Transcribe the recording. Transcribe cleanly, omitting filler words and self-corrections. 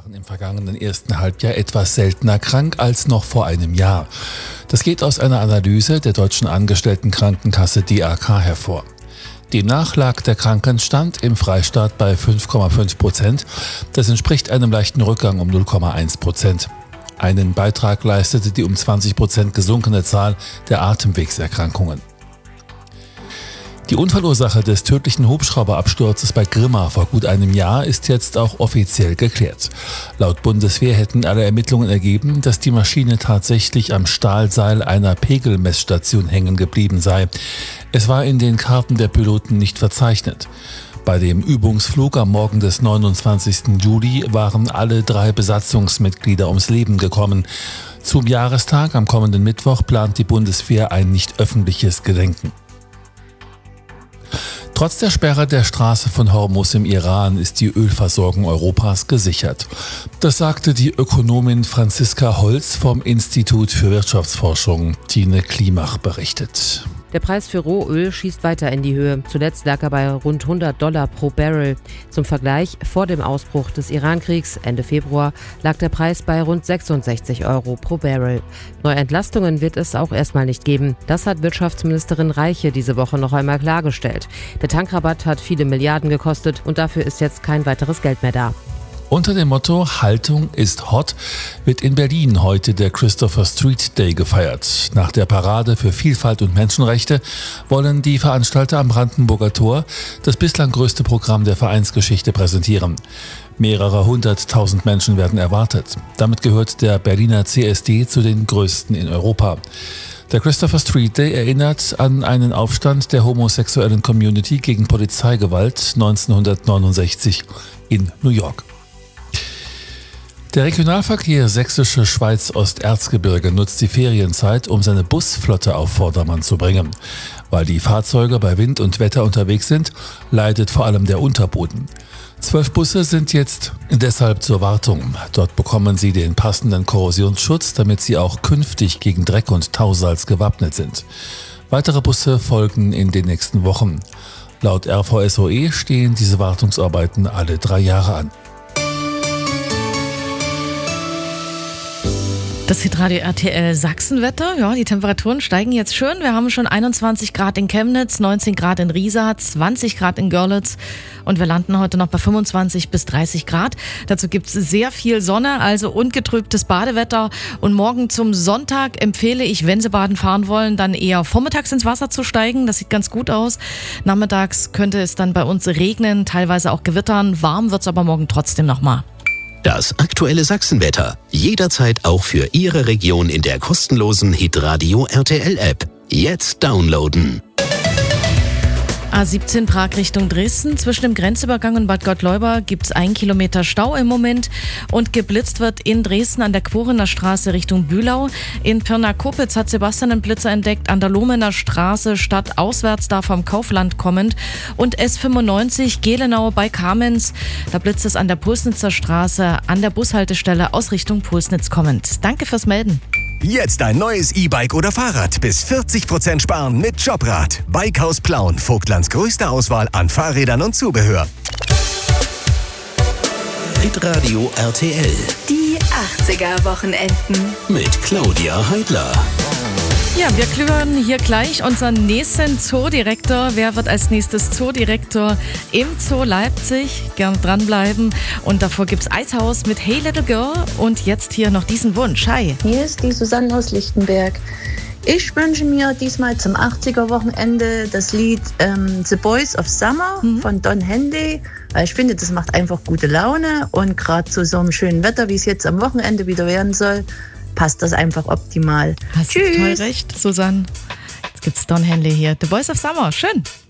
waren im vergangenen ersten Halbjahr etwas seltener krank als noch vor einem Jahr. Das geht aus einer Analyse der Deutschen Angestelltenkrankenkasse DAK hervor. Demnach lag der Krankenstand im Freistaat bei 5,5%. Das entspricht einem leichten Rückgang um 0,1%. Einen Beitrag leistete die um 20% gesunkene Zahl der Atemwegserkrankungen. Die Unfallursache des tödlichen Hubschrauberabsturzes bei Grimma vor gut einem Jahr ist jetzt auch offiziell geklärt. Laut Bundeswehr hätten alle Ermittlungen ergeben, dass die Maschine tatsächlich am Stahlseil einer Pegelmessstation hängen geblieben sei. Es war in den Karten der Piloten nicht verzeichnet. Bei dem Übungsflug am Morgen des 29. Juli waren alle 3 Besatzungsmitglieder ums Leben gekommen. Zum Jahrestag am kommenden Mittwoch plant die Bundeswehr ein nicht öffentliches Gedenken. Trotz der Sperre der Straße von Hormuz im Iran ist die Ölversorgung Europas gesichert. Das sagte die Ökonomin Franziska Holz vom Institut für Wirtschaftsforschung. Tine Klimach berichtet. Der Preis für Rohöl schießt weiter in die Höhe. Zuletzt lag er bei rund $100 pro Barrel. Zum Vergleich, vor dem Ausbruch des Irankriegs Ende Februar lag der Preis bei rund €66 pro Barrel. Neue Entlastungen wird es auch erstmal nicht geben. Das hat Wirtschaftsministerin Reiche diese Woche noch einmal klargestellt. Der Tankrabatt hat viele Milliarden gekostet und dafür ist jetzt kein weiteres Geld mehr da. Unter dem Motto Haltung ist hot wird in Berlin heute der Christopher Street Day gefeiert. Nach der Parade für Vielfalt und Menschenrechte wollen die Veranstalter am Brandenburger Tor das bislang größte Programm der Vereinsgeschichte präsentieren. Mehrere 100.000 Menschen werden erwartet. Damit gehört der Berliner CSD zu den größten in Europa. Der Christopher Street Day erinnert an einen Aufstand der homosexuellen Community gegen Polizeigewalt 1969 in New York. Der Regionalverkehr Sächsische Schweiz-Osterzgebirge nutzt die Ferienzeit, um seine Busflotte auf Vordermann zu bringen. Weil die Fahrzeuge bei Wind und Wetter unterwegs sind, leidet vor allem der Unterboden. 12 Busse sind jetzt deshalb zur Wartung. Dort bekommen sie den passenden Korrosionsschutz, damit sie auch künftig gegen Dreck und Tausalz gewappnet sind. Weitere Busse folgen in den nächsten Wochen. Laut RVSOE stehen diese Wartungsarbeiten alle 3 Jahre an. Das Hitradio RTL Sachsenwetter. Ja, die Temperaturen steigen jetzt schön. Wir haben schon 21 Grad in Chemnitz, 19 Grad in Riesa, 20 Grad in Görlitz und wir landen heute noch bei 25 bis 30 Grad. Dazu gibt's sehr viel Sonne, also ungetrübtes Badewetter. Und morgen zum Sonntag empfehle ich, wenn Sie baden fahren wollen, dann eher vormittags ins Wasser zu steigen. Das sieht ganz gut aus. Nachmittags könnte es dann bei uns regnen, teilweise auch gewittern. Warm wird's aber morgen trotzdem nochmal. Das aktuelle Sachsenwetter. Jederzeit auch für Ihre Region in der kostenlosen Hitradio RTL App. Jetzt downloaden. A17 Prag Richtung Dresden. Zwischen dem Grenzübergang und Bad Gottleuba gibt es 1 Kilometer Stau im Moment. Und geblitzt wird in Dresden an der Quorener Straße Richtung Bühlau. In Pirna-Kopitz hat Sebastian einen Blitzer entdeckt. An der Lohmener Straße stadtauswärts da vom Kaufland kommend. Und S95 Gelenau bei Kamenz. Da blitzt es an der Pulsnitzer Straße an der Bushaltestelle aus Richtung Pulsnitz kommend. Danke fürs Melden. Jetzt ein neues E-Bike oder Fahrrad bis 40% sparen mit Jobrad. Bikehaus Plauen, Vogtlands größte Auswahl an Fahrrädern und Zubehör. Hitradio RTL. Die 80er-Wochenenden. Mit Claudia Heidler. Ja, wir klüren hier gleich unseren nächsten Zoodirektor. Wer wird als nächstes Zoodirektor im Zoo Leipzig? Gern dranbleiben. Und davor gibt's Eishaus mit Hey Little Girl. Und jetzt hier noch diesen Wunsch. Hi. Hier ist die Susanne aus Lichtenberg. Ich wünsche mir diesmal zum 80er-Wochenende das Lied The Boys of Summer von Don Henley. Weil ich finde, das macht einfach gute Laune. Und gerade zu so einem schönen Wetter, wie es jetzt am Wochenende wieder werden soll, passt das einfach optimal. Hast du total recht, Susanne. Jetzt gibt's Don Henley hier. The Boys of Summer. Schön.